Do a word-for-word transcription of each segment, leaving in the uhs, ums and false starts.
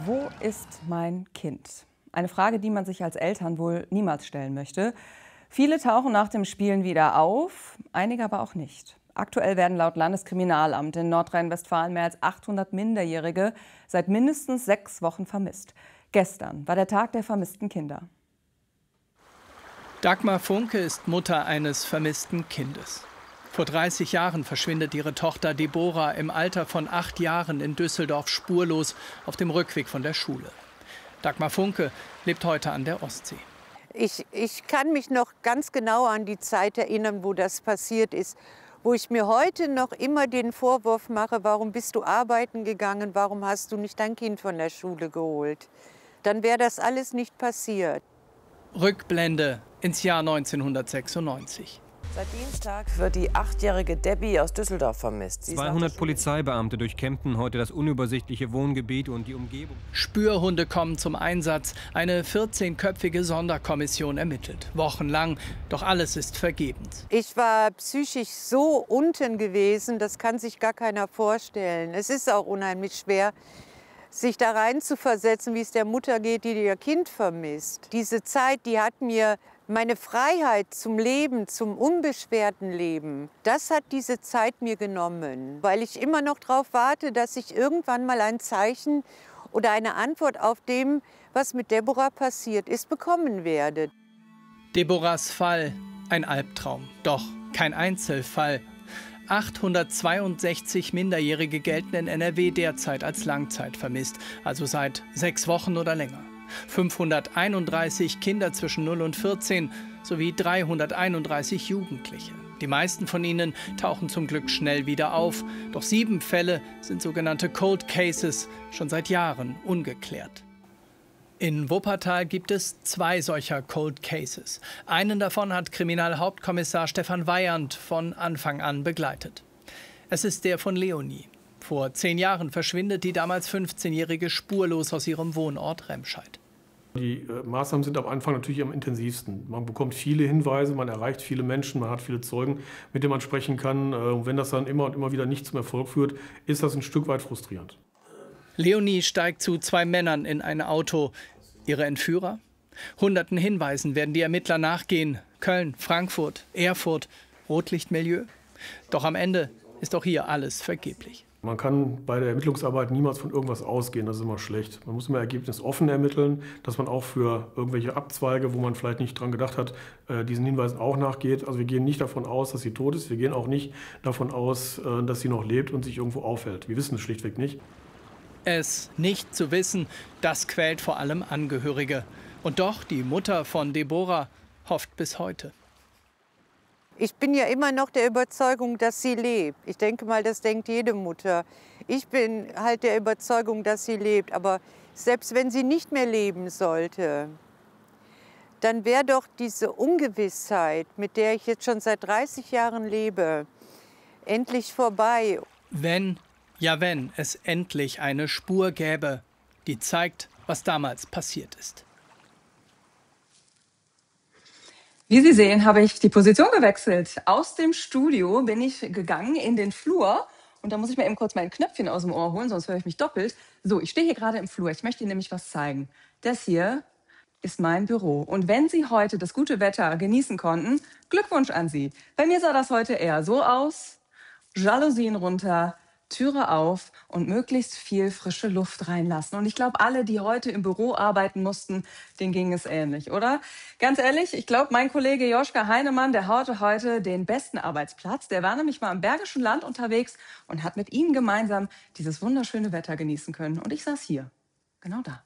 Wo ist mein Kind? Eine Frage, die man sich als Eltern wohl niemals stellen möchte. Viele tauchen nach dem Spielen wieder auf, einige aber auch nicht. Aktuell werden laut Landeskriminalamt in Nordrhein-Westfalen mehr als achthundert Minderjährige seit mindestens sechs Wochen vermisst. Gestern war der Tag der vermissten Kinder. Dagmar Funke ist Mutter eines vermissten Kindes. Vor dreißig Jahren verschwindet ihre Tochter Deborah im Alter von acht Jahren in Düsseldorf spurlos auf dem Rückweg von der Schule. Dagmar Funke lebt heute an der Ostsee. Ich, ich kann mich noch ganz genau an die Zeit erinnern, wo das passiert ist. Wo ich mir heute noch immer den Vorwurf mache, warum bist du arbeiten gegangen, warum hast du nicht dein Kind von der Schule geholt? Dann wäre das alles nicht passiert. Rückblende ins Jahr neunzehnhundertsechsundneunzig. Seit Dienstag wird die achtjährige Debbie aus Düsseldorf vermisst. Sie zweihundert Polizeibeamte durchkämmten heute das unübersichtliche Wohngebiet und die Umgebung. Spürhunde kommen zum Einsatz. Eine vierzehnköpfige Sonderkommission ermittelt. Wochenlang, doch alles ist vergebens. Ich war psychisch so unten gewesen, das kann sich gar keiner vorstellen. Es ist auch unheimlich schwer, sich da rein zu versetzen, wie es der Mutter geht, die ihr Kind vermisst. Diese Zeit, die hat mir meine Freiheit zum Leben, zum unbeschwerten Leben, das hat diese Zeit mir genommen, weil ich immer noch darauf warte, dass ich irgendwann mal ein Zeichen oder eine Antwort auf dem, was mit Deborah passiert ist, bekommen werde. Deborahs Fall, ein Albtraum, doch kein Einzelfall. achthundertzweiundsechzig Minderjährige gelten in N R W derzeit als Langzeit vermisst, also seit sechs Wochen oder länger. fünfhunderteinunddreißig Kinder zwischen null und vierzehn sowie dreihunderteinunddreißig Jugendliche. Die meisten von ihnen tauchen zum Glück schnell wieder auf. Doch sieben Fälle sind sogenannte Cold Cases, schon seit Jahren ungeklärt. In Wuppertal gibt es zwei solcher Cold Cases. Einen davon hat Kriminalhauptkommissar Stefan Weyand von Anfang an begleitet. Es ist der von Leonie. Vor zehn Jahren verschwindet die damals fünfzehnjährige spurlos aus ihrem Wohnort Remscheid. Die äh, Maßnahmen sind am Anfang natürlich am intensivsten. Man bekommt viele Hinweise, man erreicht viele Menschen, man hat viele Zeugen, mit denen man sprechen kann. Äh, und wenn das dann immer und immer wieder nicht zum Erfolg führt, ist das ein Stück weit frustrierend. Leonie steigt zu zwei Männern in ein Auto. Ihre Entführer? Hunderten Hinweisen werden die Ermittler nachgehen. Köln, Frankfurt, Erfurt, Rotlichtmilieu. Doch am Ende ist auch hier alles vergeblich. Man kann bei der Ermittlungsarbeit niemals von irgendwas ausgehen, das ist immer schlecht. Man muss immer ergebnisoffen ermitteln, dass man auch für irgendwelche Abzweige, wo man vielleicht nicht dran gedacht hat, diesen Hinweisen auch nachgeht. Also wir gehen nicht davon aus, dass sie tot ist. Wir gehen auch nicht davon aus, dass sie noch lebt und sich irgendwo aufhält. Wir wissen es schlichtweg nicht. Es nicht zu wissen, das quält vor allem Angehörige. Und doch, die Mutter von Deborah hofft bis heute. Ich bin ja immer noch der Überzeugung, dass sie lebt. Ich denke mal, das denkt jede Mutter. Ich bin halt der Überzeugung, dass sie lebt. Aber selbst wenn sie nicht mehr leben sollte, dann wäre doch diese Ungewissheit, mit der ich jetzt schon seit dreißig Jahren lebe, endlich vorbei. Wenn, ja wenn, es endlich eine Spur gäbe, die zeigt, was damals passiert ist. Wie Sie sehen, habe ich die Position gewechselt. Aus dem Studio bin ich gegangen in den Flur. Und da muss ich mir eben kurz mein Knöpfchen aus dem Ohr holen, sonst höre ich mich doppelt. So, ich stehe hier gerade im Flur. Ich möchte Ihnen nämlich was zeigen. Das hier ist mein Büro. Und wenn Sie heute das gute Wetter genießen konnten, Glückwunsch an Sie. Bei mir sah das heute eher so aus. Jalousien runter, Türe auf und möglichst viel frische Luft reinlassen. Und ich glaube, alle, die heute im Büro arbeiten mussten, denen ging es ähnlich, oder? Ganz ehrlich, ich glaube, mein Kollege Joschka Heinemann, der hatte heute den besten Arbeitsplatz. Der war nämlich mal im Bergischen Land unterwegs und hat mit Ihnen gemeinsam dieses wunderschöne Wetter genießen können. Und ich saß hier, genau da.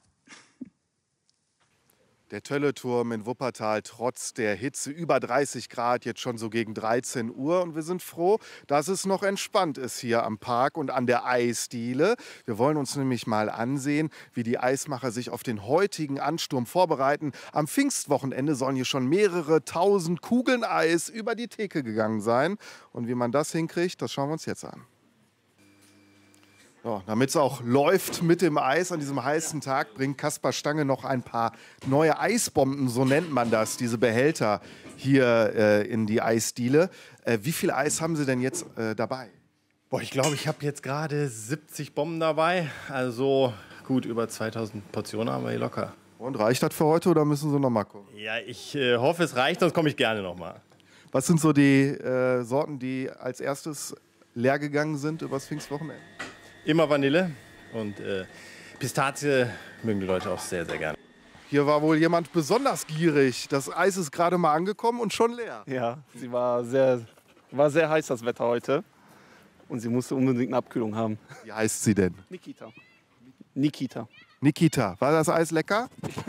Der Tölleturm in Wuppertal trotz der Hitze, über dreißig Grad, jetzt schon so gegen dreizehn Uhr. Und wir sind froh, dass es noch entspannt ist hier am Park und an der Eisdiele. Wir wollen uns nämlich mal ansehen, wie die Eismacher sich auf den heutigen Ansturm vorbereiten. Am Pfingstwochenende sollen hier schon mehrere tausend Kugeln Eis über die Theke gegangen sein. Und wie man das hinkriegt, das schauen wir uns jetzt an. So, damit es auch läuft mit dem Eis an diesem heißen Tag, bringt Kaspar Stange noch ein paar neue Eisbomben, so nennt man das, diese Behälter hier äh, in die Eisdiele. Äh, wie viel Eis haben Sie denn jetzt äh, dabei? Boah, ich glaube, ich habe jetzt gerade siebzig Bomben dabei. Also gut über zweitausend Portionen haben wir hier locker. Und reicht das für heute oder müssen Sie noch mal gucken? Ja, ich äh, hoffe, es reicht, sonst komme ich gerne noch mal. Was sind so die äh, Sorten, die als erstes leer gegangen sind übers Pfingstwochenende? Immer Vanille und äh, Pistazie mögen die Leute auch sehr, sehr gerne. Hier war wohl jemand besonders gierig. Das Eis ist gerade mal angekommen und schon leer. Ja, sie war sehr, war sehr heiß, das Wetter heute. Und sie musste unbedingt eine Abkühlung haben. Wie heißt sie denn? Nikita. Nikita. Nikita, war das Eis lecker?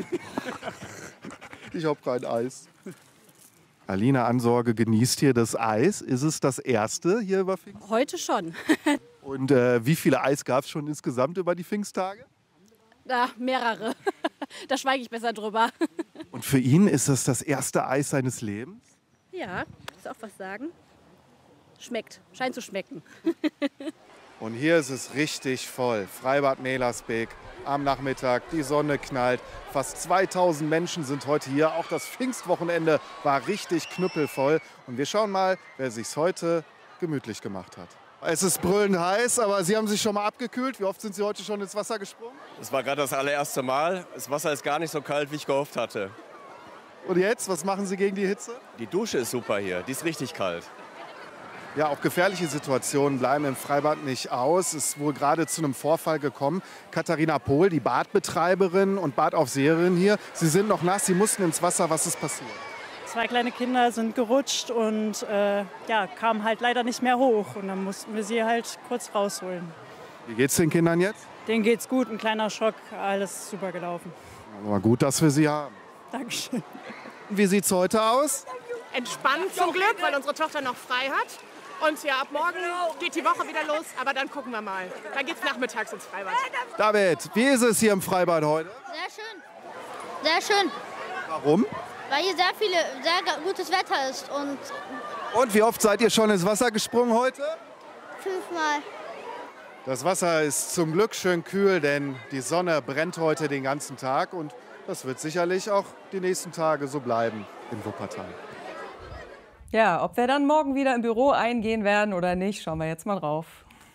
Ich hab kein Eis. Alina Ansorge genießt hier das Eis. Ist es das erste hier über Pfingst? Heute schon. Und äh, wie viele Eis gab es schon insgesamt über die Pfingsttage? Ja, mehrere. Da schweige ich besser drüber. Und für ihn ist das das erste Eis seines Lebens? Ja, muss auch was sagen. Schmeckt, scheint zu schmecken. Und hier ist es richtig voll. Freibad Melersbeek am Nachmittag, die Sonne knallt. Fast zweitausend Menschen sind heute hier. Auch das Pfingstwochenende war richtig knüppelvoll. Und wir schauen mal, wer sich's heute gemütlich gemacht hat. Es ist brüllend heiß, aber Sie haben sich schon mal abgekühlt. Wie oft sind Sie heute schon ins Wasser gesprungen? Es war gerade das allererste Mal. Das Wasser ist gar nicht so kalt, wie ich gehofft hatte. Und jetzt, was machen Sie gegen die Hitze? Die Dusche ist super hier, die ist richtig kalt. Ja, auch gefährliche Situationen bleiben im Freibad nicht aus. Es ist wohl gerade zu einem Vorfall gekommen. Katharina Pohl, die Badbetreiberin und Badaufseherin hier. Sie sind noch nass, Sie mussten ins Wasser. Was ist passiert? Zwei kleine Kinder sind gerutscht und äh, ja, kamen halt leider nicht mehr hoch. Und dann mussten wir sie halt kurz rausholen. Wie geht's den Kindern jetzt? Denen geht's gut, ein kleiner Schock, alles super gelaufen. Aber gut, dass wir Sie haben. Dankeschön. Wie sieht's heute aus? Entspannt zum Glück, weil unsere Tochter noch frei hat. Und ja, ab morgen geht die Woche wieder los, aber dann gucken wir mal. Dann geht's nachmittags ins Freibad. David, wie ist es hier im Freibad heute? Sehr schön. Sehr schön. Warum? Weil hier sehr, viele, sehr gutes Wetter ist. Und Und wie oft seid ihr schon ins Wasser gesprungen heute? fünfmal. Das Wasser ist zum Glück schön kühl, denn die Sonne brennt heute den ganzen Tag. Und das wird sicherlich auch die nächsten Tage so bleiben in Wuppertal. Ja, ob wir dann morgen wieder im Büro eingehen werden oder nicht, schauen wir jetzt mal drauf.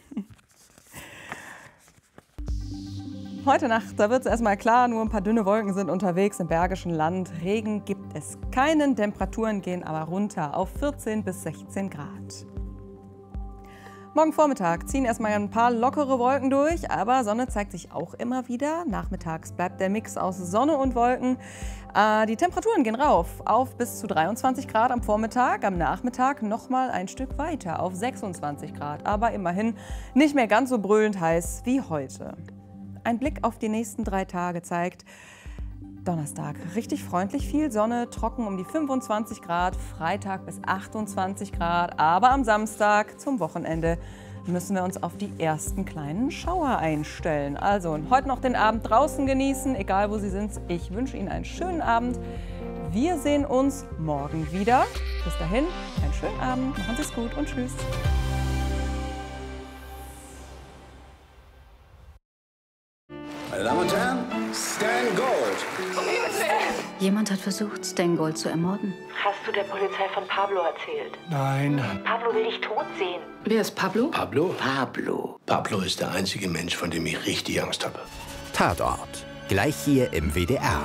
Heute Nacht, da wird es erstmal klar, nur ein paar dünne Wolken sind unterwegs im Bergischen Land. Regen gibt es keinen, Temperaturen gehen aber runter auf vierzehn bis sechzehn Grad. Morgen Vormittag ziehen erstmal ein paar lockere Wolken durch, aber Sonne zeigt sich auch immer wieder. Nachmittags bleibt der Mix aus Sonne und Wolken. Äh, die Temperaturen gehen rauf auf bis zu dreiundzwanzig Grad am Vormittag, am Nachmittag noch mal ein Stück weiter auf sechsundzwanzig Grad, aber immerhin nicht mehr ganz so brüllend heiß wie heute. Ein Blick auf die nächsten drei Tage zeigt, Donnerstag richtig freundlich, viel Sonne, trocken um die fünfundzwanzig Grad, Freitag bis achtundzwanzig Grad, aber am Samstag zum Wochenende müssen wir uns auf die ersten kleinen Schauer einstellen. Also heute noch den Abend draußen genießen, egal wo Sie sind. Ich wünsche Ihnen einen schönen Abend. Wir sehen uns morgen wieder. Bis dahin, einen schönen Abend, machen Sie es gut und tschüss. Meine Damen und Herren, Stan Gold. Jemand hat versucht, Stan Gold zu ermorden. Hast du der Polizei von Pablo erzählt? Nein. Pablo will dich tot sehen. Wer ist Pablo? Pablo? Pablo. Pablo ist der einzige Mensch, von dem ich richtig Angst habe. Tatort. Gleich hier im W D R.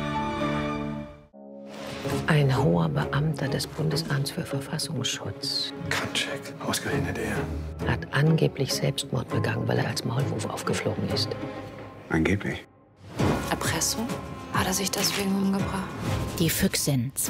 Ein hoher Beamter des Bundesamts für Verfassungsschutz Kaczek, ausgerechnet er. hat angeblich Selbstmord begangen, weil er als Maulwurf aufgeflogen ist. Angeblich. Erpressung? Hat er sich deswegen umgebracht? Die Füchsin.